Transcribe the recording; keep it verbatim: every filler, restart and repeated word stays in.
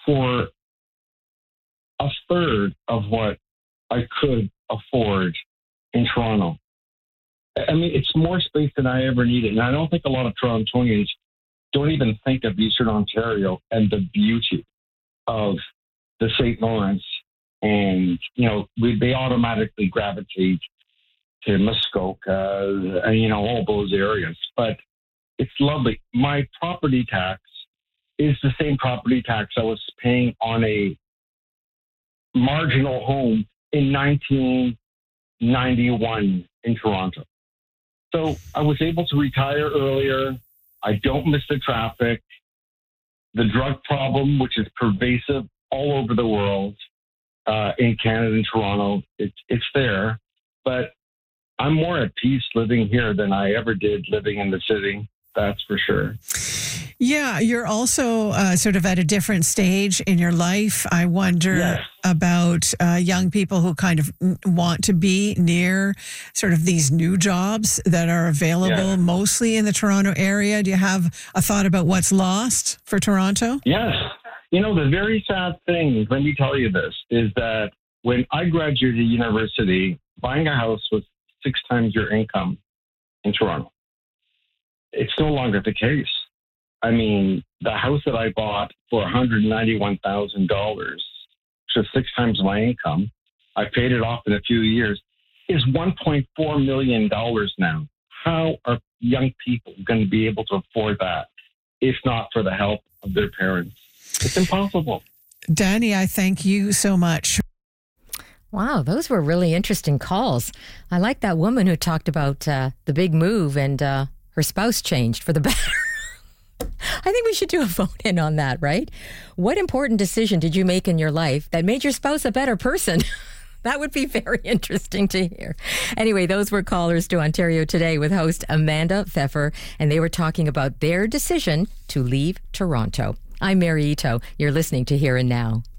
for a third of what I could afford in Toronto. I mean, it's more space than I ever needed. And I don't think a lot of Torontonians don't even think of Eastern Ontario and the beauty of the Saint Lawrence. And, you know, we, they automatically gravitate to Muskoka and, you know, all those areas. But it's lovely. My property tax is the same property tax I was paying on a marginal home in nineteen ninety-one in Toronto. So I was able to retire earlier. I don't miss the traffic. The drug problem, which is pervasive all over the world, uh, in Canada and Toronto, it's it's there. But I'm more at peace living here than I ever did living in the city. That's for sure. Yeah, you're also uh, sort of at a different stage in your life. I wonder yes. about uh, young people who kind of want to be near sort of these new jobs that are available yeah. mostly in the Toronto area. Do you have a thought about what's lost for Toronto? Yes. You know, the very sad thing, let me tell you this, is that when I graduated university, buying a house was six times your income in Toronto. It's no longer the case. I mean, the house that I bought for one hundred ninety-one thousand dollars, which is six times my income, I paid it off in a few years, is one point four million dollars now. How are young people going to be able to afford that if not for the help of their parents? It's impossible. Danny, I thank you so much. Wow, those were really interesting calls. I like that woman who talked about uh, the big move and uh, her spouse changed for the better. I think we should do a vote in on that, right? What important decision did you make in your life that made your spouse a better person? That would be very interesting to hear. Anyway, those were callers to Ontario Today with host Amanda Pfeffer, and they were talking about their decision to leave Toronto. I'm Mary Ito. You're listening to Here and Now.